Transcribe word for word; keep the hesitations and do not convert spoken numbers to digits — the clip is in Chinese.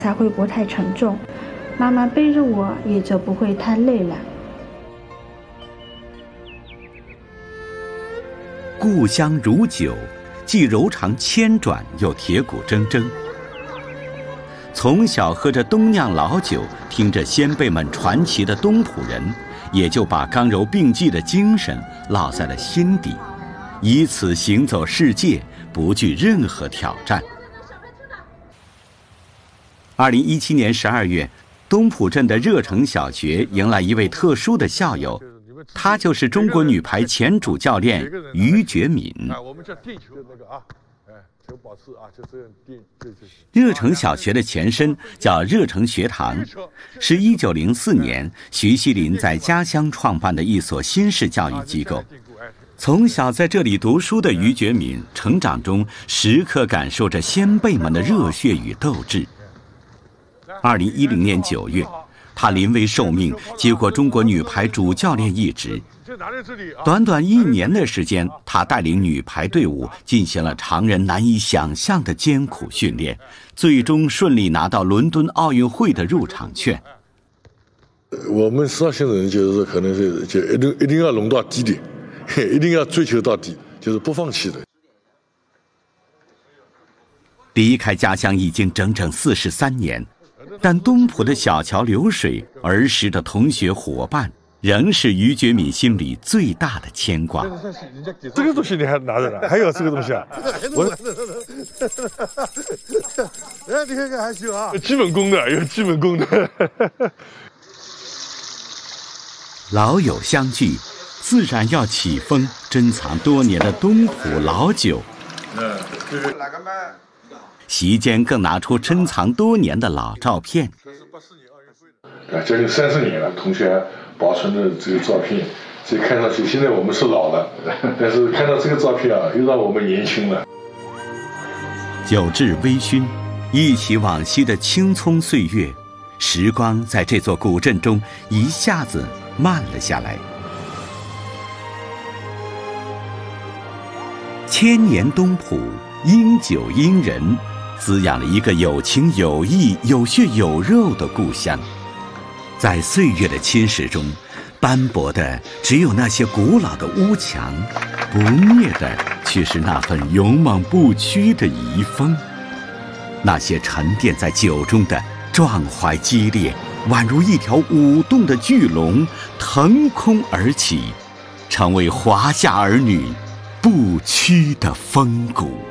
才会不太沉重，妈妈背着我也就不会太累了。 故乡如酒，既柔肠千转，又铁骨铮铮。从小喝着东酿老酒，听着先辈们传奇的东浦人，也就把刚柔并济的精神烙在了心底，以此行走世界，不惧任何挑战。二零一七年十二月，东浦镇的热城小学迎来一位特殊的校友，他就是中国女排前主教练于觉敏。热城小学的前身叫热城学堂，是一九零四年徐锡麟在家乡创办的一所新式教育机构。从小在这里读书的于觉敏，成长中时刻感受着先辈们的热血与斗志。二零一零年九月，他临危受命，接过中国女排主教练一职。短短一年的时间，他带领女排队伍进行了常人难以想象的艰苦训练，最终顺利拿到伦敦奥运会的入场券。 我们十二线的人就是说，可能是就一定一定要弄到底点，一定要追求到底，就是不放弃的。 离开家乡已经整整四十三年，但东浦的小桥流水，儿时的同学伙伴，仍是于觉敏心里最大的牵挂。 这个东西你还拿着呢？还有这个东西啊？我，哎，你看看还行啊。基本功的，有基本功的。 老友相聚，自然要起风。珍藏多年的东浦老酒，嗯，就是哪个卖？席间更拿出珍藏多年的老照片。 啊，将近三十年了，同学保存的这个照片，所以看上去现在我们是老了，但是看到这个照片啊，又让我们年轻了。 酒至微醺，忆起往昔的青葱岁月，时光在这座古镇中一下子慢了下来。千年东浦，因酒因人，滋养了一个有情有义、有血有肉的故乡。在岁月的侵蚀中，斑驳的只有那些古老的屋墙，不灭的却是那份勇猛不屈的遗风。那些沉淀在酒中的壮怀激烈，宛如一条舞动的巨龙，腾空而起，成为华夏儿女不屈的风骨。